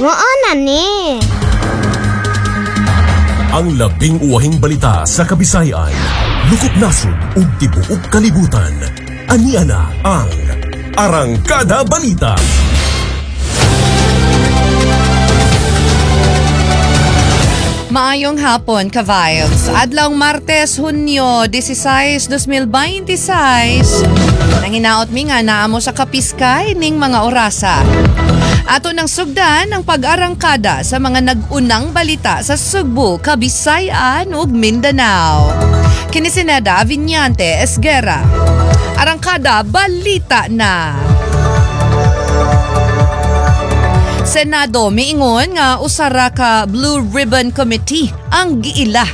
Nga ni. Ang labing uwahing balita sa Kabisayan, lukop nasod ug tibuok kalibutan. Ania na ang Arangkada Balita. Maayong hapon, ka-vibes. Adlawng Martes, Hunyo 16, 2026. Nanginaot mi nga naamo sa kapiskay ning mga orasa. Ato nang sugdan ang pag-arangkada sa mga nag-unang balita sa Sugbo, Kabisayan ug Mindanao. Kini si Neda Aviñante Esguera. Arangkada Balita na. Senado miingon nga usara ka Blue Ribbon Committee ang giila.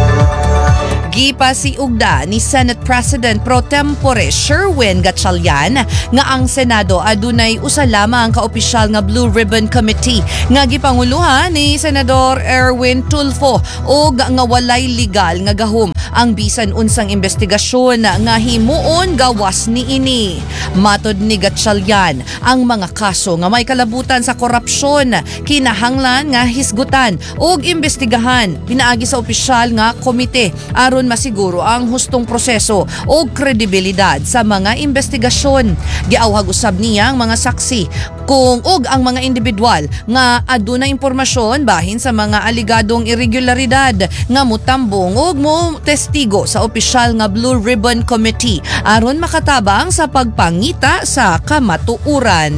Gipasiugda ni Senate President Pro Tempore Sherwin Gatchalian nga ang Senado adunay usa lamang ka opisyal nga Blue Ribbon Committee nga gipanguluhan ni Senador Erwin Tulfo ug nga walay legal nga gahom ang bisan unsang investigasyon nga himuon gawas niini. Matod ni Gatchalian, ang mga kaso nga may kalabutan sa korupsyon kinahanglan nga hisgutan ug imbestigahan pinaagi sa opisyal nga komite aron masiguro ang hustong proseso o kredibilidad sa mga investigasyon. Giawhag usab niya ang mga saksi kung ang mga individual nga aduna impormasyon bahin sa mga aligadong irregularidad nga mutambong ug mo testigo sa opisyal nga Blue Ribbon Committee aron makatabang sa pagpangita sa kamatuuran.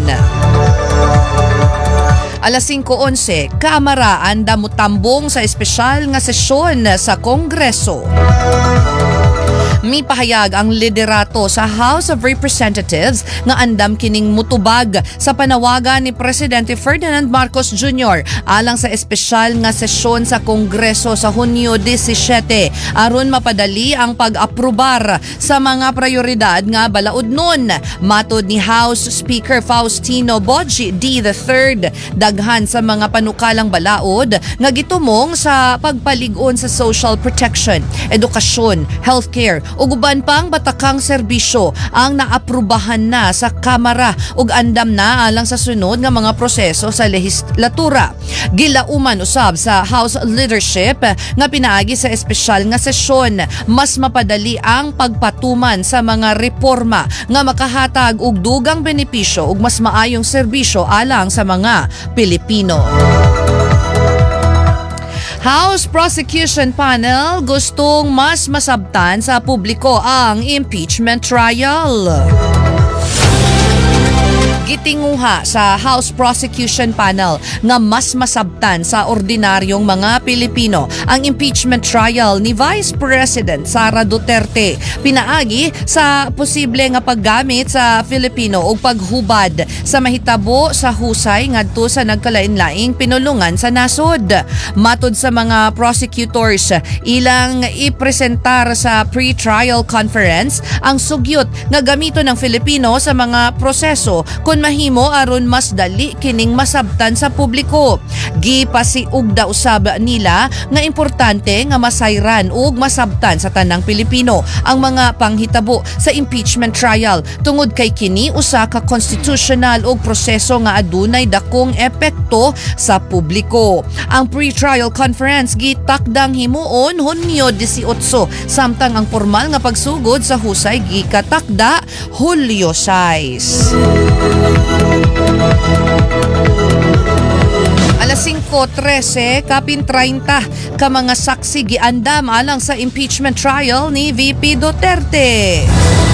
Alas 5:11, Kamara anda mutambong sa espesyal nga sesyon sa Kongreso. Mipahayag ang liderato sa House of Representatives nga andam kining mutubag sa panawagan ni Presidente Ferdinand Marcos Jr. alang sa espesyal nga sesyon sa Kongreso sa Hunyo 17 aron mapadali ang pag-aprobar sa mga prioridad nga balaod nun. Matod ni House Speaker Faustino Boji D. III, daghan sa mga panukalang balaod nga gitumong sa pagpalig-on sa social protection, edukasyon, healthcare ug uban pang batakang serbisyo ang naaprubahan na sa Kamara ug andam na alang sa sunod nga mga proseso sa lehislatura. Gilauman usab sa House leadership nga pinaagi sa espesyal nga sesyon mas mapadali ang pagpatuman sa mga reforma nga makahatag og dugang benepisyo ug mas maayong serbisyo alang sa mga Pilipino. House Prosecution Panel gustong mas masabtan sa publiko ang impeachment trial. Gitinguha sa House Prosecution Panel nga mas masabtan sa ordinaryong mga Pilipino ang impeachment trial ni Vice President Sara Duterte pinaagi sa posible nga paggamit sa Filipino og paghubad sa mahitabo sa husay ngadto sa nagkalain-laing pinulungan sa nasod. Matod sa mga prosecutors, ilang ipresentar sa pre-trial conference ang sugyot nga gamito ng Filipino sa mga proseso kung mahimo aron mas dali kining masabtan sa publiko. Gipasiugda usab nila nga importante nga masayran ug masabtan sa tanang Pilipino ang mga panghitabo sa impeachment trial tungod kay kini usa ka constitutional ug proseso nga adunay dakong epekto sa publiko. Ang pre-trial conference gitakdang himuon Hunyo 18 samtang ang formal nga pagsugod sa husay gikatakda Hulyo 6. Alas 5:13, kapin 30 ka mga saksi giandam alang sa impeachment trial ni VP Duterte.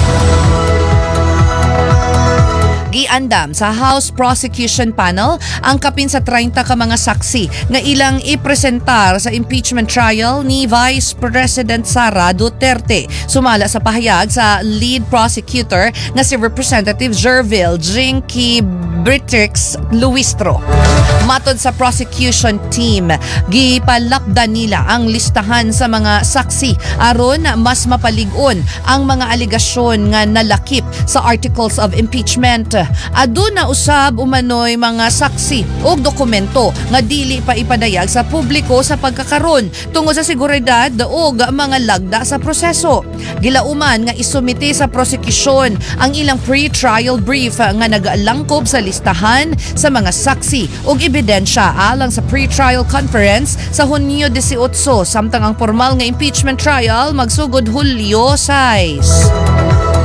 Giandam sa House Prosecution Panel ang kapin sa 30 ka mga saksi nga ilang ipresentar sa impeachment trial ni Vice President Sara Duterte. Sumala sa pahayag sa lead prosecutor na si Representative Jervil Jinky Britrix Luistro. Matod sa prosecution team, gipalakdan nila ang listahan sa mga saksi aron mas mapalig-on ang mga aligasyon nga nalakip sa articles of impeachment. Aduna usab umano'y mga saksi o dokumento nga dili pa ipadayag sa publiko sa pagkakaron tungod sa seguridad o mga lagda sa proseso. Gilauman nga isumite sa prosekusyon ang ilang pre-trial brief nga nagalangkob sa listahan sa mga saksi o ebidensya alang sa pre-trial conference sa Hunyo 18 samtang ang formal nga impeachment trial magsugod Hulyo 6.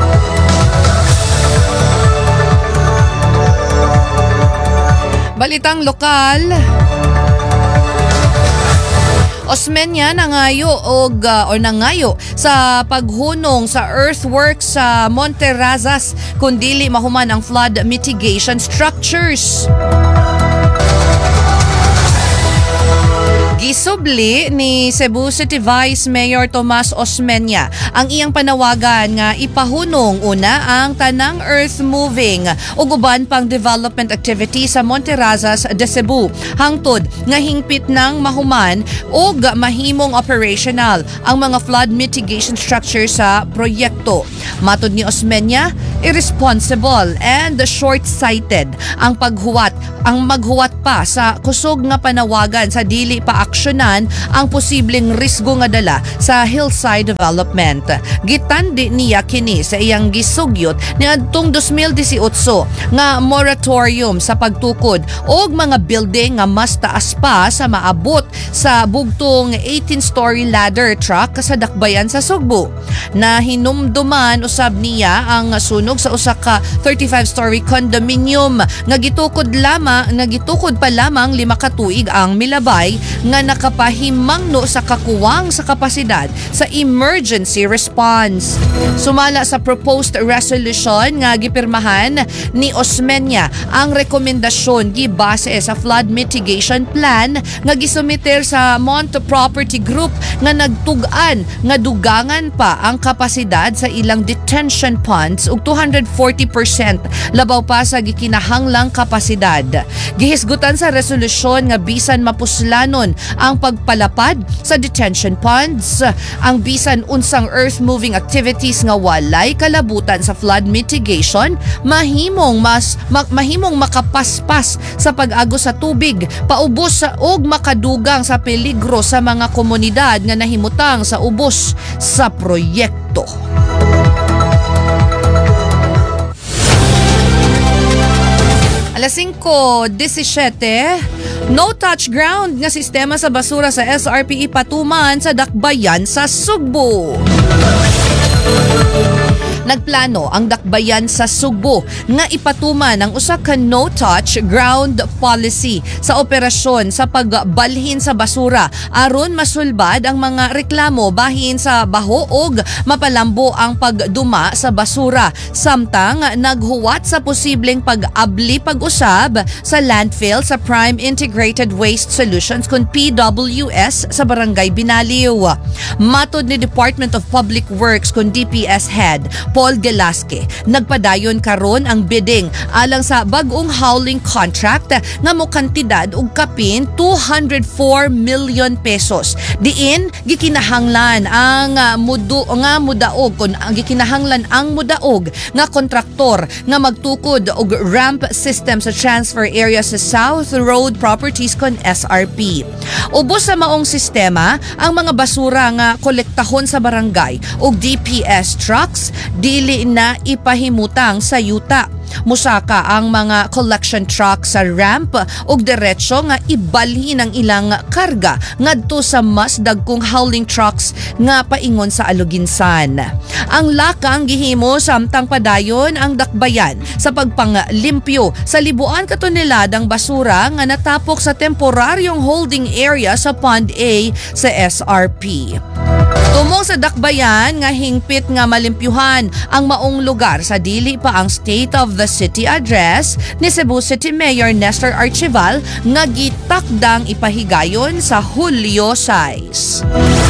Balitang lokal. Osmeña nangayo nangayo sa paghunong sa earthworks sa Monterrazas kung dili mahuman ang flood mitigation structures. Gisubli ni Cebu City Vice Mayor Tomas Osmeña ang iyang panawagan nga ipahunong una ang tanang earth moving ug uban pang development activity sa Monterrazas de Cebu hangtod nga hingpit nang mahuman ug mahimong operational ang mga flood mitigation structure sa proyekto. Matod ni Osmeña, irresponsible and short-sighted ang maghuwat pa sa kusog nga panawagan sa dili pa aksyonan ang posibleng risgo nga dala sa hillside development. Gitandi niya kini sa iyang gisugyot niadtong 2018 nga moratorium sa pagtukod og mga building nga mas taas pa sa maabot sa bugtong 18-story ladder truck sa dakbayan sa Sugbo. Na hinumduman usab niya ang sunog sa usa ka 35-story condominium nga gitukod pa lamang 5 ka tuig ang milabay nga nakapahimangno sa kakuwang sa kapasidad sa emergency response. Sumala sa proposed resolution nga gipirmahan ni Osmeña ang rekomendasyon gibase sa flood mitigation plan nga gisumiter sa Mont Property Group nga nagtug-an nga dugangan pa ang kapasidad sa ilang detention ponds ug 240% labaw pa sa gikinahanglang kapasidad. Gihisgutan sa resolusyon nga bisan mapuslanon ang pagpalapad sa detention ponds, ang bisan unsang earth-moving activities nga walay kalabutan sa flood mitigation, mahimong makapaspas sa pag-agos sa tubig, paubos og makadugang sa peligro sa mga komunidad nga nahimutang sa ubos sa proyekto. Alas 5:17, no-touch ground nga sistema sa basura sa SRP ipatuman sa dakbayan sa Sugbo. Nagplano ang dakbayan sa Sugbo nga ipatuman ang usa ka no-touch ground policy sa operasyon sa pagbalhin sa basura aron masulbad ang mga reklamo bahin sa baho og mapalambo ang pagduma sa basura samtang naghuwat sa posibleng pag-abli pag-usab sa landfill sa Prime Integrated Waste Solutions kun PWS sa Barangay Binaliw. Matod ni Department of Public Works kun DPS Head Paul Gelasque, nagpadayon karon ang bidding alang sa bag-ong hauling contract nga mo kantidad og kapin 204 million pesos. Diin gikinahanglan ang mudaog nga kontraktor nga magtukod og ramp system sa transfer area sa South Road Properties kon SRP. Ubos sa maong sistema ang mga basura nga kolektahon sa barangay og DPS trucks dili na ipahimutang sa yuta. Musaka ang mga collection truck sa ramp ug diretso nga ibalhin ang ilang karga ngadto sa mas dagkong hauling trucks nga paingon sa Aluginsan. Ang lakang gihimo samtang padayon ang dakbayan sa pagpanglimpyo sa libuan ka toneladang basura nga natapok sa temporaryong holding area sa Pond A sa SRP. Tumong sa dakbayan nga hingpit nga malimpyuhan ang maong lugar sa dili pa ang State of the City address ni Cebu City Mayor Nestor Archival nga gitakdang ipahigayon sa Hulyo 6.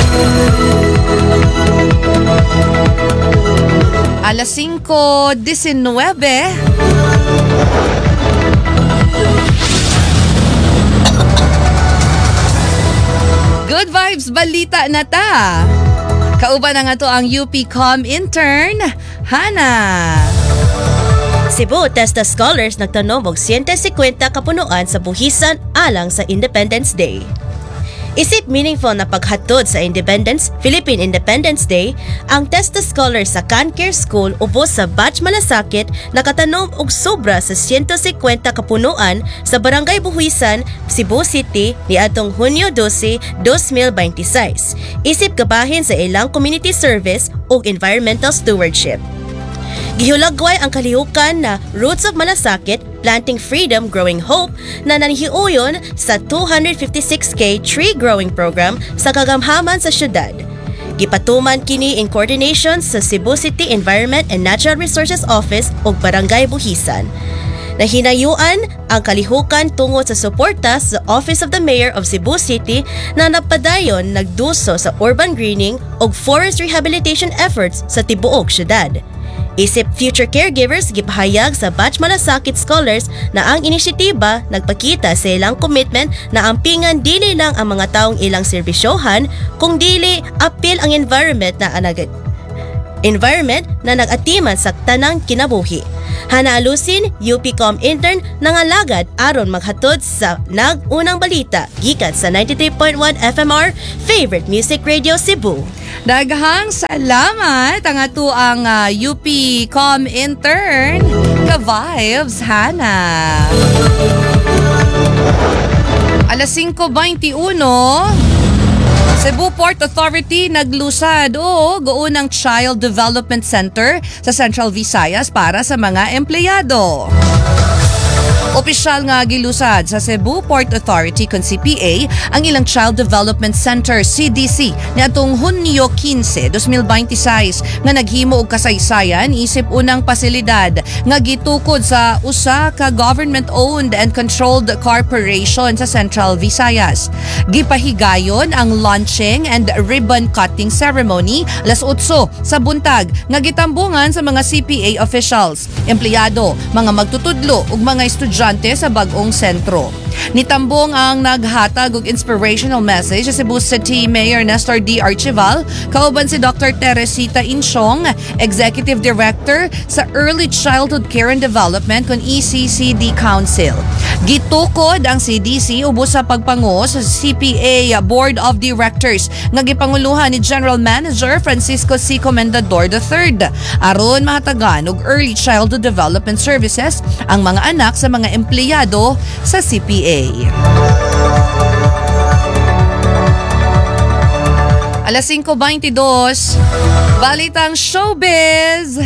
Alas 5:19. Good vibes balita na ta. Kauban na nga to ang UP Com intern, Hana. Cebu Testa Scholars nagtanom og 150 kapunuan sa buhisan alang sa Independence Day. Isip meaningful na paghatod sa Philippine Independence Day, ang Testa Scholars sa Cancare School ubos sa Batch Malasakit nakatanom og sobra sa 150 kapunuan sa Barangay Buhisan, Cebu City niadtong Hunyo 12, 2026. Isip kabahin sa ilang community service ug environmental stewardship. Gihulagway ang kalihukan na Roots of Malasakit, Planting Freedom, Growing Hope na nanhiuyon sa 256K Tree Growing Program sa kagamhaman sa syudad. Gipatuman kini in coordination sa Cebu City Environment and Natural Resources Office ug Barangay Buhisan. Nahinayuan ang kalihukan tungod sa suporta sa Office of the Mayor of Cebu City na napadayon nagduso sa urban greening ug forest rehabilitation efforts sa tibuok syudad. Isip future caregivers, gipahayag sa Batch Malasakit Scholars na ang inisyatiba nagpakita sa ilang commitment na ampingan dili lang ang mga taong ilang serbisyohan, kung dili apil ang environment na nag-atiman sa tanang kinabuhi. Hanaalusin, UPCOM intern nangalagad aron maghatod sa nag-unang balita gikan sa 93.1 FMR Favorite Music Radio Cebu. Daghang salamat ang ato ang UPCOM intern ka-vibes Hana. Alas 5:21 Cebu Port Authority naglusad gounang Child Development Center sa Central Visayas para sa mga empleyado. Opisyal nga gilusad sa Cebu Port Authority kon CPA ang ilang Child Development Center CDC niadtong Hunyo 15, 2026 nga naghimo og kasaysayan isip unang pasilidad nga gitukod sa usa ka government-owned and controlled corporation sa Central Visayas. Gipahigayon ang launching and ribbon cutting ceremony alas 8 sa buntag nga gitambungan sa mga CPA officials, empleyado, mga magtutudlo ug mga estudyante sa bagong sentro. Nitambong ang naghatag og inspirational message sa Cebu City Mayor Nestor D. Archival, kauban si Dr. Teresita Inchong, Executive Director sa Early Childhood Care and Development kon ECCD Council. Gitukod ang CDC ubos sa pagpangu sa CPA Board of Directors nga gipanguluhan ni General Manager Francisco C. Comendador III aron mahatagan og early childhood development services ang mga anak sa mga empleyado sa CPA. Alas 5:22, balitang showbiz.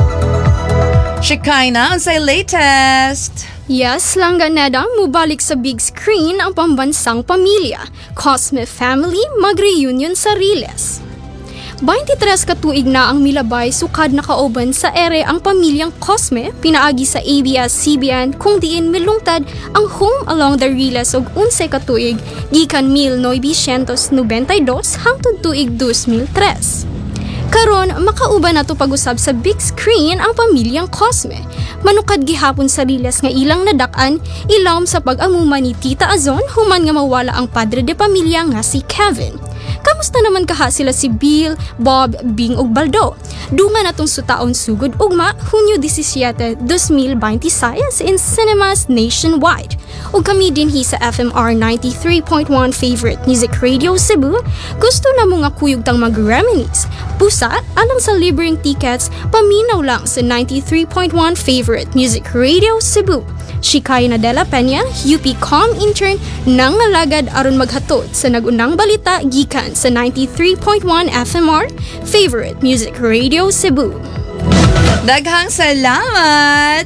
Shekinah, unsay latest? Yes, langganedang mubalik sa big screen ang pambansang pamilya. Cosme Family mag-reunion sa Riles. 23 katuig na ang milabay sukad na kauban sa ere ang pamilyang Cosme pinaagi sa ABS-CBN kung diin milungtad ang Home Along the Riles og 11 katuig gikan 1992 hangtod tuig 2003. Karon makauban nato pag-usab sa big screen ang pamilyang Cosme. Manukad gihapon sa Riles nga ilang nadak-an ilawom sa pag-amuma ni Tita Azon human nga mawala ang padre de pamilya nga si Kevin. Kamusta naman kaha sila si Bill, Bob, Bing ug Baldo? Dungan natong sutaon sugod ugma Hunyo 17, 2026 in cinemas nationwide. Ug kami dinhi sa FMR 93.1 Favorite Music Radio Cebu, gusto na mo nga kuyog tang mag-reminisce. Pusa, alang sa libreng tickets, paminaw lang sa 93.1 Favorite Music Radio Cebu. Shekinah de la Peña, UPCOM intern, nang nalagad aron maghatod sa nagunang balita gikan sa 93.1 FMR Favorite Music Radio Cebu. Daghang salamat,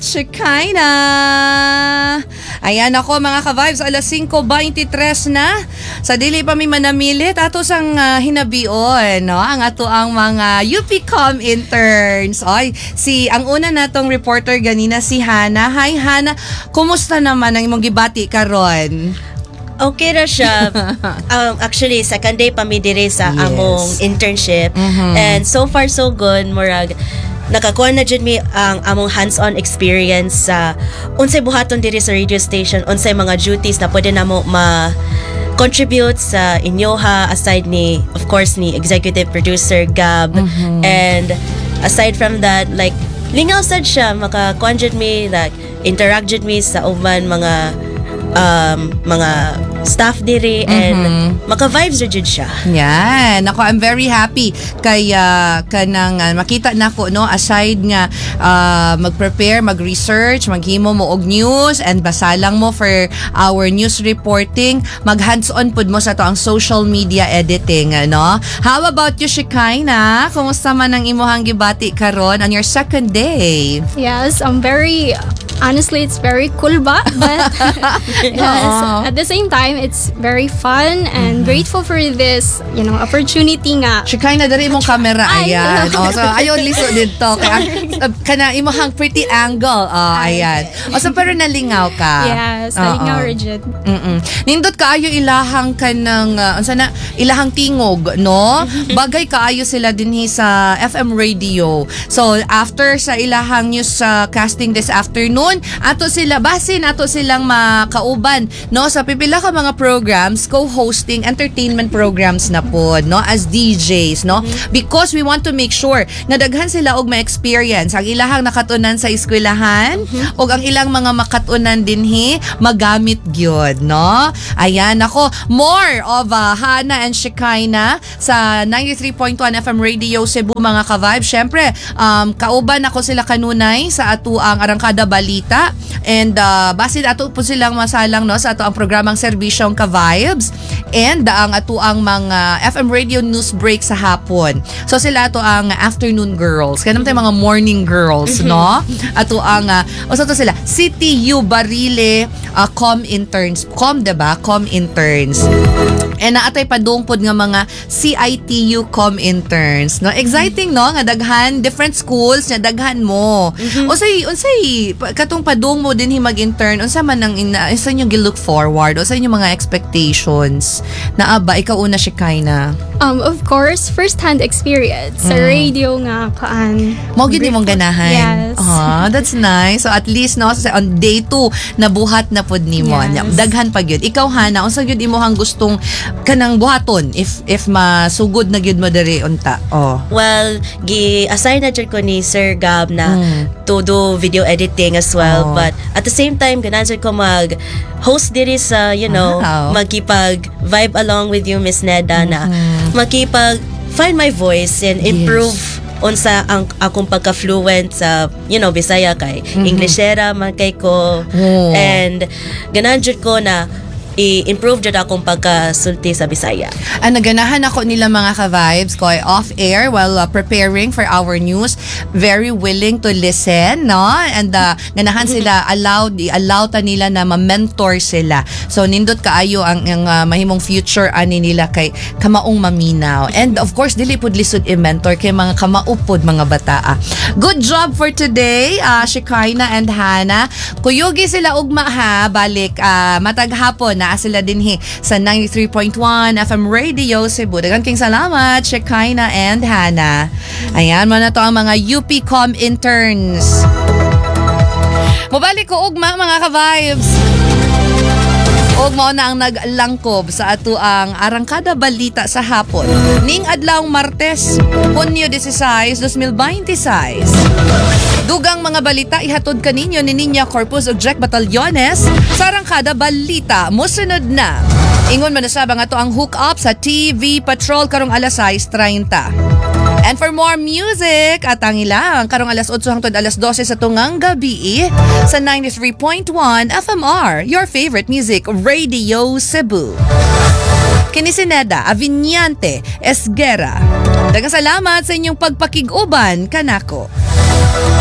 Shekinah! Ayan ako mga ka-vibes, alas 5:23 na. Sa dili pa mi manamilit, ato sang hinabion, no? Ang ato ang mga UPCOM interns. Oy, ang una natong reporter ganina si Hana. Hi Hana, kumusta naman ang imong gibati karon? Okay ra siya. Actually, second day pa mi dire sa among internship. And so far so good, murag nakakuha na dyan mi ang among hands-on experience sa unsay buhaton diri sa radio station, unsay mga duties na pwede namo ma-contribute sa inyoha aside ni, of course, ni executive producer Gab. And aside from that, like lingaw sad siya maka-kuan jud mi, like interact jud mi sa uban mga staff diri and maka-vibes jud siya. Yan. Ako, I'm very happy kay kanang makita nako no, aside nga mag-prepare, mag-research, maghimo mo og news and basalang mo for our news reporting, mag-hands-on pud mo sa to ang social media editing, no? How about you, Shekinah? Kumusta man ang imuhang gibati karon on your second day? Yes, honestly, it's very cool ba? But yes, at the same time, it's very fun and grateful for this, opportunity nga. Shekinah, dari mong camera. Ayan. So, ayaw liso dito. Kana imong pretty angle. Ayan. So, pero nalingaw ka. Yes, nalingaw rigid. Nindot kaayo ilahang kanang, ilahang tingog, no? Bagay kaayo sila dinhi sa FM radio. So, after sa ilahang news casting this afternoon, ato silang makauban, no, sa pipila ka mga programs, co-hosting entertainment programs na po, no, as DJs, no, because we want to make sure nga daghan sila og ma-experience ang ilahang nakatunan sa eskwelahan og ang ilang mga makatunan dinhi magamit gyud, no. Ayan, ako, more of Hana and Shekinah sa 93.1 FM Radio Cebu, mga ka-vibe. Syempre, kauban ako sila kanunay sa ato ang Arangkada Balita, and basin ato po silang masalang, no, sa ato ang programang serbisyong ka-vibes and ang ato ang mga FM radio news break sa hapon. So sila ato ang afternoon girls, kaya naman tayo mga morning girls, no. Ato ang so to sila CTU Barile com interns, diba? Com interns. And naatay padungpod nga mga CITU com interns, no. Exciting, no, nga daghan different schools nga daghan mo. Unsay katong padung mo din mag-intern, unsa man ang isa nyo gi-look forward o sa inyong mga expectations na ikaw una, Shekinah? Of course, first-hand experience sa radio nga kaan. Mo gid nimong ganahan. Yes. That's nice. So at least, no, on day 2 nabuhat na pud nimo. Yes. Daghan pa gyud. Ikaw, Hana, unsa gyud imong gustong kanang buhaton if masugod na gyud mo diri unta? Well, gi-assign na jud ko ni Sir Gab na to do video editing as well, but at the same time ganahan ko mag-host diri sa, magkipag-vibe along with you, Miss Neda, na makipag-find my voice and improve unsa ang akong pagka-fluent sa, Bisaya kay Englishera man kay ko, and ganahan jud ko na i-improve jud akong pagkasulti sa Bisaya. Naganahan ako nila mga ka-vibes ko off-air while preparing for our news. Very willing to listen, no? And ganahan sila, allow ta nila na ma-mentor sila. So, nindot kaayo ang mahimong future ani nila kay kamaong maminaw. And of course, dili pud lisod i-mentor kay mga kamaupod mga bataa. Good job for today, Shekinah and Hana. Kuyugi sila ugma ha, balik matag hapon na sila dinhi sa 93.1 FM Radio Cebu. Daghang king salamat, Shekinah and Hana. Ayan, mo na to ang mga UPCOM interns. Mubalik ko ugma mga ka-vibes. Og mao na ang naglangkob sa ato ang Arangkada Balita sa hapon ning adlawng Martes, Hunyo 16, 2026. Dugang mga balita ihatod kaninyo ni Niña Corpus ug Jack Batallones sa Arangkada Balita. Musunod na. Ingon man na sabang ato ang hook up sa TV Patrol karong alas 6:30. And for more music, atangi lang karong alas 8 hangtod alas 12 sa tungang gabi sa 93.1 FMR, your favorite music radio Cebu. Kini si Neda Aviniante Esguera. Daghang salamat sa inyong pagpakig-uban kanako.